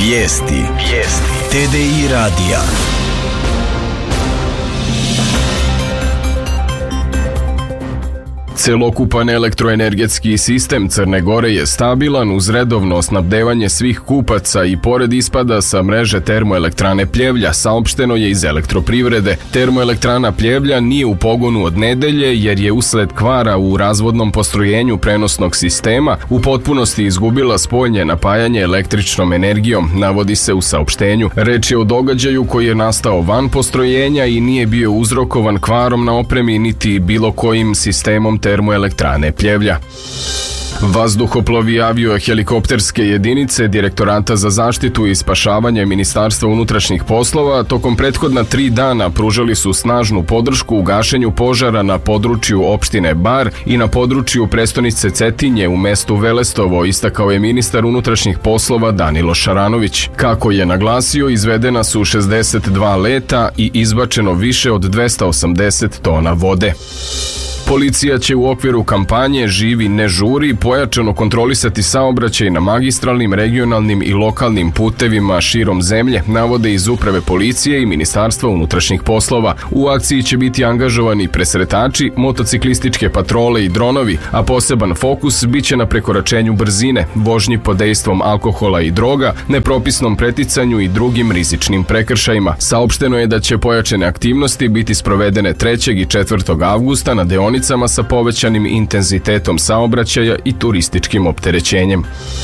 Vijesti TDI radija. Celokupan elektroenergetski sistem Crne Gore je stabilan uz redovno snabdevanje svih kupaca i pored ispada sa mreže termoelektrane Pljevlja, saopšteno je iz Elektroprivrede. Termoelektrana Pljevlja nije u pogonu od nedelje jer je usled kvara u razvodnom postrojenju prenosnog sistema u potpunosti izgubila spojnje napajanje električnom energijom, navodi se u saopštenju. Reč je o događaju koji je nastao van postrojenja i nije bio uzrokovan kvarom na opremi niti bilo kojim sistemom termoelektrane Pljevlja. Vazduhoplovi avio-helikopterske jedinice Direktorata za zaštitu i spašavanje Ministarstva unutrašnjih poslova tokom prethodna 3 dana pružali su snažnu podršku u gašenju požara na području opštine Bar i na području prestonice Cetinje u mestu Velestovo, istakao je ministar unutrašnjih poslova Danilo Šaranović. Kako je naglasio, izvedena su 62 leta i izbačeno više od 280 tona vode. Policija će u okviru kampanje Živi ne žuri pojačano kontrolisati saobraćaj na magistralnim, regionalnim i lokalnim putevima širom zemlje, navode iz Uprave policije i Ministarstva unutrašnjih poslova. U akciji će biti angažovani presretači, motociklističke patrole i dronovi, a poseban fokus biće na prekoračenju brzine, vožnji pod dejstvom alkohola i droga, nepropisnom preticanju i drugim rizičnim prekršajima. Saopšteno je da će pojačane aktivnosti biti sprovedene 3. i 4. avgusta na deonicama sa povećanim intenzitetom saobraćaja i turističkim opterećenjem.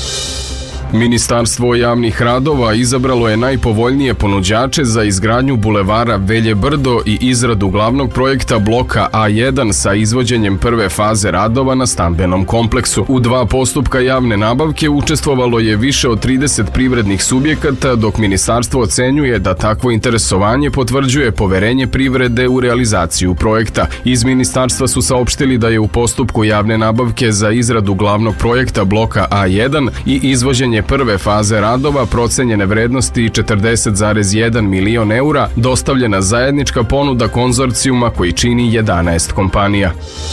Ministarstvo javnih radova izabralo je najpovoljnije ponuđače za izgradnju bulevara Velje Brdo i izradu glavnog projekta bloka A1 sa izvođenjem prve faze radova na stambenom kompleksu. U 2 postupka javne nabavke učestvovalo je više od 30 privrednih subjekata, dok ministarstvo ocenjuje da takvo interesovanje potvrđuje poverenje privrede u realizaciju projekta. Iz ministarstva su saopštili da je u postupku javne nabavke za izradu glavnog projekta bloka A1 i izvođenje prve faze radova procenjene vrednosti 40,1 milion eura dostavljena zajednička ponuda konzorcijuma koji čini 11 kompanija.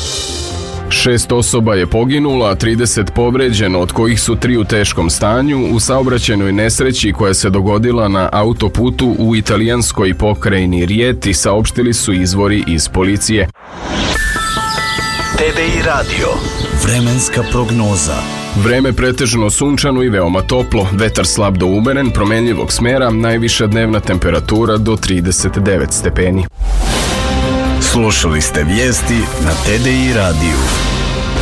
6 osoba je poginulo, a 30 povređeno, od kojih su 3 u teškom stanju u saobraćajnoj nesreći koja se dogodila na autoputu u italijanskoj pokrajini Rijeti, saopštili su izvori iz policije. TDI radio. Vremenska prognoza. Vreme pretežno sunčano i veoma toplo, vetar slab do umeren, promenljivog smera, najviša dnevna temperatura do 39 stepeni. Slušali ste vijesti na TDI radiju.